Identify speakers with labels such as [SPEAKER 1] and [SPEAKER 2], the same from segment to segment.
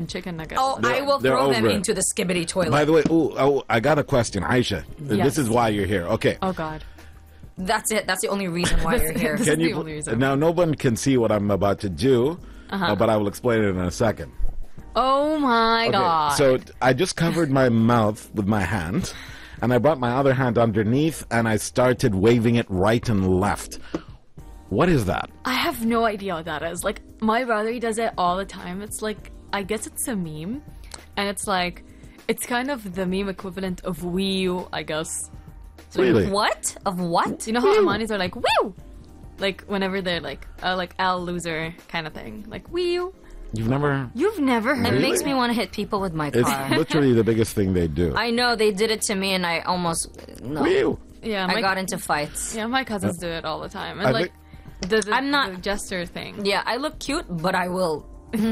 [SPEAKER 1] chicken nuggets.
[SPEAKER 2] Oh, I will
[SPEAKER 3] they're
[SPEAKER 2] throw them
[SPEAKER 3] over it.
[SPEAKER 2] into the skibbity toilet.
[SPEAKER 3] By the way, I got a question, Aisha.
[SPEAKER 1] Yes.
[SPEAKER 3] This is why you're here. Okay.
[SPEAKER 1] Oh God.
[SPEAKER 2] That's it. That's the only reason why you're here.
[SPEAKER 1] This
[SPEAKER 3] Can
[SPEAKER 1] is
[SPEAKER 3] you
[SPEAKER 1] the only reason.
[SPEAKER 3] now? No one can see what I'm about to do, but I will explain it in a second.
[SPEAKER 1] Oh my
[SPEAKER 3] Okay,
[SPEAKER 1] God.
[SPEAKER 3] so I just covered my mouth with my hand, and I brought my other hand underneath, and I started waving it right and left. What is that?
[SPEAKER 1] I have no idea what that is. Like, my brother, he does it all the time. It's like, I guess it's a meme. And it's like, it's kind of the meme equivalent of Wii U, I guess. So
[SPEAKER 3] Really?
[SPEAKER 2] What? Of what?
[SPEAKER 1] you know how Amanis are like, Woo! Like, whenever they're like Al loser kind of thing. Like, Wii U.
[SPEAKER 3] You've never?
[SPEAKER 1] You've never heard
[SPEAKER 2] It
[SPEAKER 3] Really?
[SPEAKER 2] makes me want to hit people with my
[SPEAKER 3] It's
[SPEAKER 2] car.
[SPEAKER 3] literally the biggest thing they do.
[SPEAKER 2] I know they did it to me, and I almost no.
[SPEAKER 3] Ew.
[SPEAKER 1] Yeah,
[SPEAKER 2] I got into fights.
[SPEAKER 1] Yeah, my cousins do it all the time. And
[SPEAKER 3] I
[SPEAKER 1] like, the
[SPEAKER 2] I'm not-
[SPEAKER 1] the gesture thing.
[SPEAKER 2] Yeah, I look cute, but I will.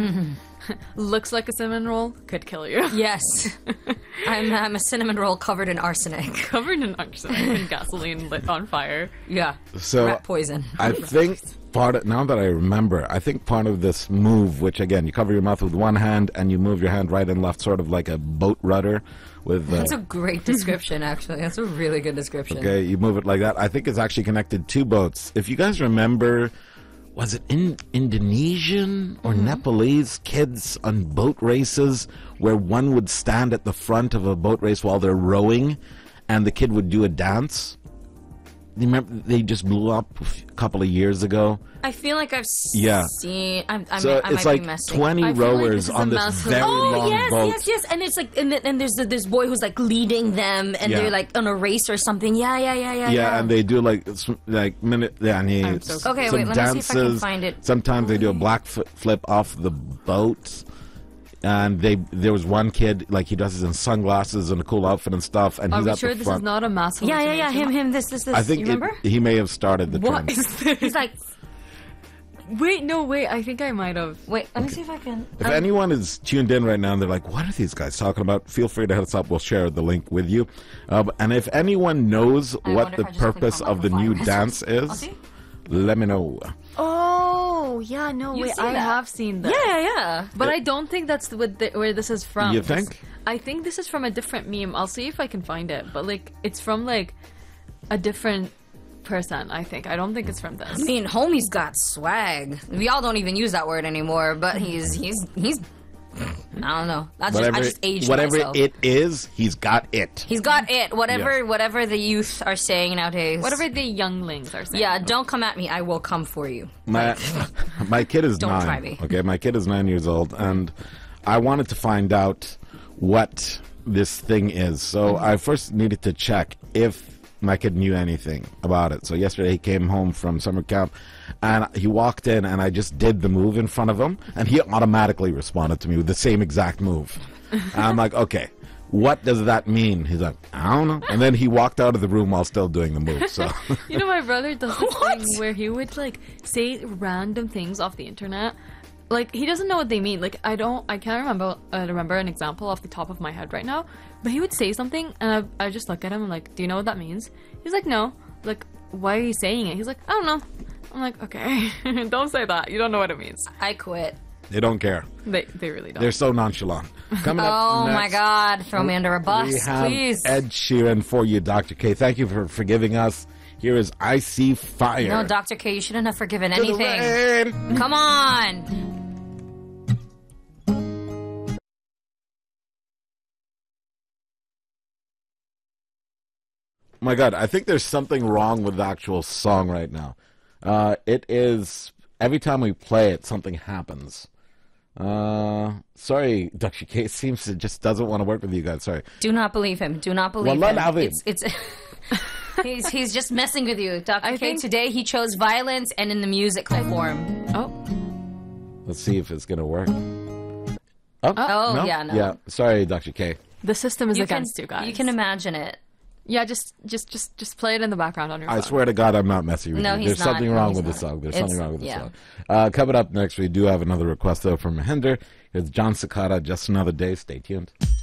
[SPEAKER 1] Looks like a cinnamon roll, could kill you.
[SPEAKER 2] Yes, I'm a cinnamon roll covered in arsenic.
[SPEAKER 1] Covered in arsenic and gasoline lit on fire.
[SPEAKER 2] Yeah,
[SPEAKER 3] So
[SPEAKER 2] rat poison.
[SPEAKER 3] I think now that I remember, I think part of this move, which again, you cover your mouth with one hand and you move your hand right and left, sort of like a boat rudder with.
[SPEAKER 2] That's a great description, actually. That's a really good description.
[SPEAKER 3] Okay, you move it like that. I think it's actually connected to boats. If you guys remember, was it in Indonesian or Nepalese kids on boat races where one would stand at the front of a boat race while they're rowing and the kid would do a dance? You remember they just blew up a couple of years ago?
[SPEAKER 2] I feel like I've
[SPEAKER 3] Yeah.
[SPEAKER 2] seen. I
[SPEAKER 3] So
[SPEAKER 2] might
[SPEAKER 3] it's
[SPEAKER 2] be
[SPEAKER 3] like
[SPEAKER 2] messing.
[SPEAKER 3] 20
[SPEAKER 1] I feel like
[SPEAKER 3] rowers
[SPEAKER 1] this is
[SPEAKER 3] on
[SPEAKER 1] a
[SPEAKER 3] this
[SPEAKER 1] massive-
[SPEAKER 3] very
[SPEAKER 2] Oh
[SPEAKER 3] long
[SPEAKER 2] yes,
[SPEAKER 3] boat.
[SPEAKER 2] yes, and it's like, and there's this boy who's like leading them, and
[SPEAKER 3] Yeah.
[SPEAKER 2] they're like on a race or something. Yeah.
[SPEAKER 3] Yeah, and they do like minute. Yeah, and
[SPEAKER 1] I'm so
[SPEAKER 3] some
[SPEAKER 2] Okay, wait, let me see
[SPEAKER 3] dances.
[SPEAKER 2] if I can find it.
[SPEAKER 3] Sometimes they do a black flip off the boat, and there was one kid like he does it in sunglasses and a cool outfit and stuff, and
[SPEAKER 1] Are
[SPEAKER 3] he's
[SPEAKER 1] we
[SPEAKER 3] at
[SPEAKER 1] sure
[SPEAKER 3] the
[SPEAKER 1] this
[SPEAKER 3] front.
[SPEAKER 1] is not a mass
[SPEAKER 2] Yeah,
[SPEAKER 1] hallucination?
[SPEAKER 2] him, this.
[SPEAKER 3] I think
[SPEAKER 2] you remember?
[SPEAKER 3] he may have started the
[SPEAKER 1] What
[SPEAKER 3] trend.
[SPEAKER 1] is this?
[SPEAKER 2] He's like,
[SPEAKER 1] Wait, I think I might have.
[SPEAKER 2] wait, let me see if I can.
[SPEAKER 3] If anyone is tuned in right now and they're like, what are these guys talking about? Feel free to hit us up. We'll share the link with you. And if anyone knows
[SPEAKER 2] I
[SPEAKER 3] what
[SPEAKER 2] wonder
[SPEAKER 3] the
[SPEAKER 2] if I just click
[SPEAKER 3] purpose
[SPEAKER 2] on
[SPEAKER 3] of the
[SPEAKER 2] my
[SPEAKER 3] new
[SPEAKER 2] fire.
[SPEAKER 3] dance
[SPEAKER 2] I'll
[SPEAKER 3] is,
[SPEAKER 2] see.
[SPEAKER 3] let me know.
[SPEAKER 1] Oh, yeah, no,
[SPEAKER 2] You've
[SPEAKER 1] wait,
[SPEAKER 2] seen
[SPEAKER 1] I
[SPEAKER 2] that.
[SPEAKER 1] have seen that.
[SPEAKER 2] Yeah.
[SPEAKER 1] But I don't think that's where this is from.
[SPEAKER 3] You think?
[SPEAKER 1] I think this is from a different meme. I'll see if I can find it. But, like, it's from, like, a different person, I think. I don't think it's from
[SPEAKER 2] I
[SPEAKER 1] this.
[SPEAKER 2] mean, homie's got swag. We all don't even use that word anymore, but he's. I don't know. I just aged
[SPEAKER 3] whatever
[SPEAKER 2] myself.
[SPEAKER 3] it is, he's got it.
[SPEAKER 2] He's got it. Whatever the youth are saying nowadays.
[SPEAKER 1] Whatever the younglings are saying.
[SPEAKER 2] Yeah, don't come at me. I will come for you.
[SPEAKER 3] My kid is
[SPEAKER 2] Don't
[SPEAKER 3] 9.
[SPEAKER 2] try me.
[SPEAKER 3] Okay, my kid is 9 years old, and I wanted to find out what this thing is. So I first needed to check if my kid knew anything about it. So yesterday he came home from summer camp, and he walked in, and I just did the move in front of him, and he automatically responded to me with the same exact move. And I'm like, okay, what does that mean? He's like, I don't know. And then he walked out of the room while still doing the move. So
[SPEAKER 1] You know, my brother does this
[SPEAKER 2] What?
[SPEAKER 1] thing where he would, like, say random things off the internet. Like, he doesn't know what they mean. Like, I can't remember an example off the top of my head right now. But he would say something, and I just look at him and like, do you know what that means? He's like, no. Like, why are you saying it? He's like, I don't know. I'm like, okay, don't say that. You don't know what it means.
[SPEAKER 2] I quit.
[SPEAKER 3] they don't care.
[SPEAKER 1] They really don't.
[SPEAKER 3] They're so nonchalant. Coming up
[SPEAKER 2] Oh my
[SPEAKER 3] next,
[SPEAKER 2] God! Throw me under a bus,
[SPEAKER 3] we have
[SPEAKER 2] please.
[SPEAKER 3] Ed Sheeran for you, Dr. K. Thank you for forgiving us. Here is I See Fire.
[SPEAKER 2] No, Dr. K, you shouldn't have forgiven
[SPEAKER 3] To the
[SPEAKER 2] anything.
[SPEAKER 3] rain.
[SPEAKER 2] Come on.
[SPEAKER 3] My God, I think there's something wrong with the actual song right now. It is, every time we play it, something happens. Sorry, Dr. K. It seems it just doesn't want to work with you guys. Sorry.
[SPEAKER 2] Do not believe him. Do not believe
[SPEAKER 3] Wallah
[SPEAKER 2] him.
[SPEAKER 3] al-azim.
[SPEAKER 2] It's he's just messing with you, Dr.
[SPEAKER 1] I
[SPEAKER 2] K.
[SPEAKER 1] think-
[SPEAKER 2] Today he chose violence and in the musical form.
[SPEAKER 1] Oh,
[SPEAKER 3] Let's see if it's going to work. Oh,
[SPEAKER 2] Oh, yeah, no.
[SPEAKER 3] Yeah, sorry, Dr. K.
[SPEAKER 1] the system is
[SPEAKER 2] You
[SPEAKER 1] against you guys.
[SPEAKER 2] You can imagine it.
[SPEAKER 1] Yeah, just play it in the background on your
[SPEAKER 3] I
[SPEAKER 1] phone.
[SPEAKER 3] swear to God, I'm not messing with
[SPEAKER 2] No,
[SPEAKER 3] you.
[SPEAKER 2] he's
[SPEAKER 3] There's
[SPEAKER 2] not.
[SPEAKER 3] something
[SPEAKER 2] No,
[SPEAKER 3] wrong
[SPEAKER 2] he's
[SPEAKER 3] with the
[SPEAKER 2] not.
[SPEAKER 3] song. There's
[SPEAKER 2] It's-
[SPEAKER 3] something wrong with the
[SPEAKER 2] yeah.
[SPEAKER 3] song. Coming up next, we do have another request, though, from Mahinder. Here's John Cicada, Just Another Day. Stay tuned.